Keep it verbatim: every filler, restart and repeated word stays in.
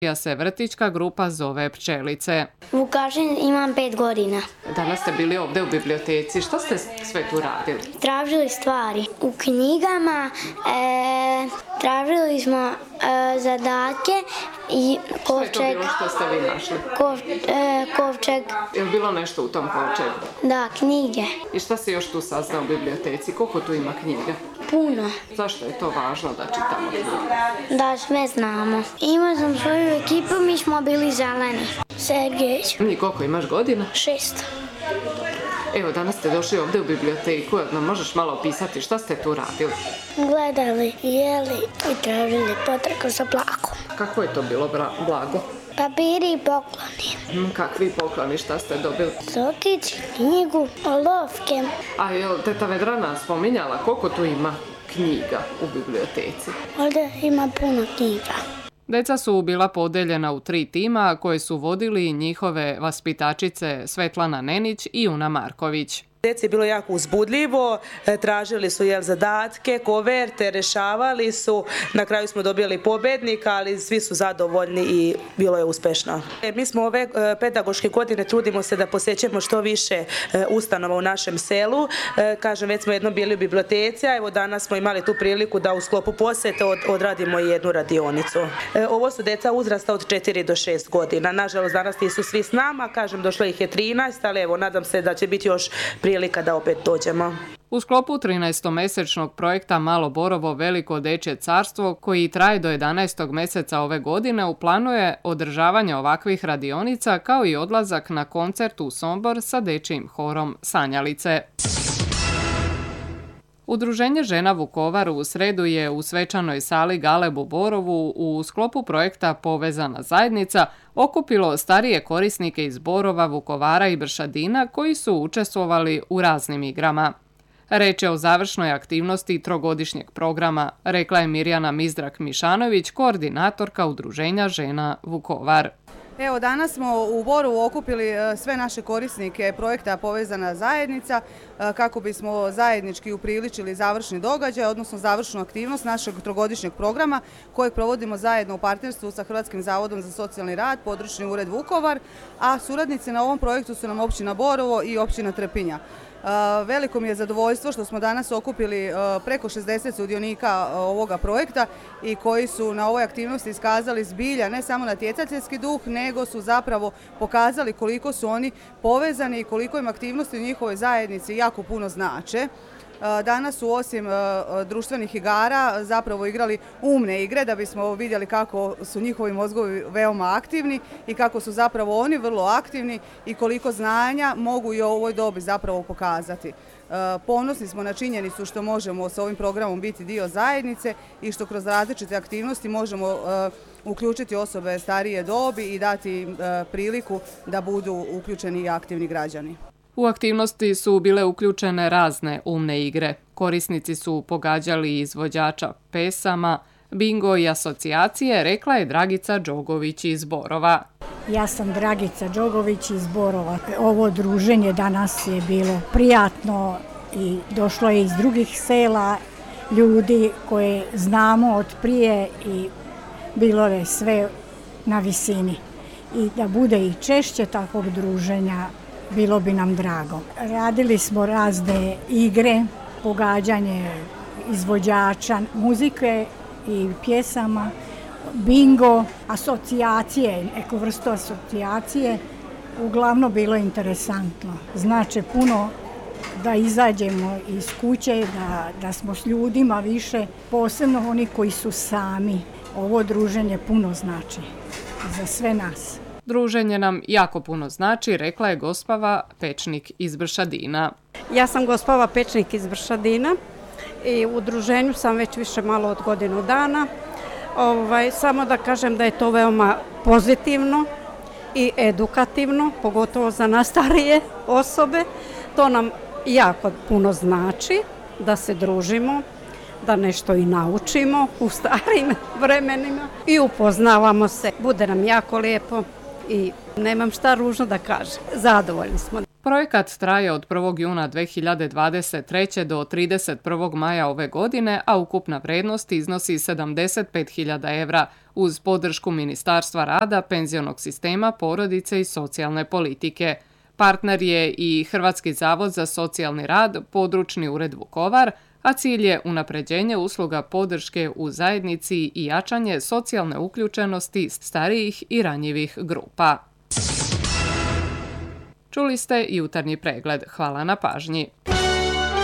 Ja se vrtićka grupa zove Pčelice. Vukašin, imam pet godina. Danas ste bili ovdje u biblioteci. Šta ste sve tu radili? Tražili stvari. U knjigama e, tražili smo e, zadatke i kovčeg. Što je to bilo što ste vi našli? Kov, e, kovčeg. Je li bilo nešto u tom kovčegu? Da, knjige. I šta se još tu saznao u biblioteci? Koliko tu ima knjiga? Puno. Zašto je to važno da čitamo knjige? Da sve znamo. Imao sam svoju ekipu, mi smo bili zeleni. Sergej. I koliko imaš godina? Šest. Evo, danas ste došli ovdje u biblioteku. Nam možeš malo opisati šta ste tu radili? Gledali, jeli i tražili potragu za blagom. Kako je to bilo blago? Papiri i pokloni. Hmm, kakvi pokloni, šta ste dobili? Sokić, knjigu, olovke. A je li teta Vedrana spominjala koliko tu ima knjiga u biblioteci? Ovdje ima puno knjiga. Deca su bila podeljena u tri tima koje su vodili njihove vaspitačice Svetlana Nenić i Una Marković. Djeci je bilo jako uzbudljivo, tražili su jel, zadatke, koverte, rešavali su, na kraju smo dobili pobjednika, ali svi su zadovoljni i bilo je uspješno. Mi smo ove pedagoške godine trudimo se da posjećemo što više ustanova u našem selu. Kažem, već smo jednom bili u biblioteci, a evo danas smo imali tu priliku da u sklopu posjete odradimo jednu radionicu. Ovo su djeca uzrasta od četiri do šest godina. Nažalost, danas nisu svi s nama, kažem, došlo ih je trinaest, ali evo, nadam se da će biti još prilika da opet dođemo. U sklopu trinaestomesečnog projekta Malo Borovo veliko dečje carstvo, koji traje do jedanaestog mjeseca ove godine, u planu je održavanje ovakvih radionica kao i odlazak na koncert u Sombor sa dečjim horom Sanjalice. Udruženje žena Vukovar u sredu je u svečanoj sali Galeb u Borovu u sklopu projekta Povezana zajednica okupilo starije korisnike iz Borova, Vukovara i Bršadina koji su učestvovali u raznim igrama. Reč je o završnoj aktivnosti trogodišnjeg programa, rekla je Mirjana Mizdrak-Mišanović, koordinatorka Udruženja žena Vukovar. Evo, danas smo u Borovu okupili sve naše korisnike projekta Povezana zajednica kako bismo zajednički upriličili završni događaj, odnosno završnu aktivnost našeg trogodišnjeg programa kojeg provodimo zajedno u partnerstvu sa Hrvatskim zavodom za socijalni rad, područni ured Vukovar, a suradnici na ovom projektu su nam općina Borovo i općina Trpinja. Veliko mi je zadovoljstvo što smo danas okupili preko šezdeset sudionika ovoga projekta i koji su na ovoj aktivnosti iskazali zbilja ne samo natjecateljski duh, nego su zapravo pokazali koliko su oni povezani i koliko im aktivnosti u njihovoj zajednici jako puno znače. Danas su osim društvenih igara zapravo igrali umne igre da bismo vidjeli kako su njihovi mozgovi veoma aktivni i kako su zapravo oni vrlo aktivni i koliko znanja mogu i u ovoj dobi zapravo pokazati. Ponosni smo na činjenicu što možemo s ovim programom biti dio zajednice i što kroz različite aktivnosti možemo uključiti osobe starije dobi i dati im priliku da budu uključeni i aktivni građani. U aktivnosti su bile uključene razne umne igre. Korisnici su pogađali izvođača pesama, bingo i asocijacije, rekla je Dragica Đogović iz Borova. Ja sam Dragica Đogović iz Borova. Ovo druženje danas je bilo prijatno i došlo je iz drugih sela ljudi koje znamo od prije i bilo je sve na visini. I da bude i češće takvog druženja, bilo bi nam drago. Radili smo razne igre, pogađanje izvođača, muzike i pjesama, bingo, asocijacije, neku vrstu asocijacije. Uglavnom bilo interesantno. Znači puno da izađemo iz kuće, da, da smo s ljudima više, posebno oni koji su sami. Ovo druženje puno znači za sve nas. Druženje nam jako puno znači, rekla je Gospava Pečnik iz Bršadina. Ja sam Gospava Pečnik iz Bršadina i u druženju sam već više malo od godinu dana. Ovaj, samo da kažem da je to veoma pozitivno i edukativno, pogotovo za nas starije osobe. To nam jako puno znači da se družimo, da nešto i naučimo u starim vremenima i upoznavamo se. Bude nam jako lijepo i nemam šta ružno da kažem. Zadovoljni smo. Projekat traje od prvog juna dve hiljade dvadeset treće. do trideset prvog maja ove godine, a ukupna vrednost iznosi sedamdeset pet hiljada evra uz podršku Ministarstva rada, penzionog sistema, porodice i socijalne politike. Partner je i Hrvatski zavod za socijalni rad, područni ured Vukovar, a cilj je unapređenje usluga podrške u zajednici i jačanje socijalne uključenosti starijih i ranjivih grupa. Čuli ste Jutarnji pregled. Hvala na pažnji.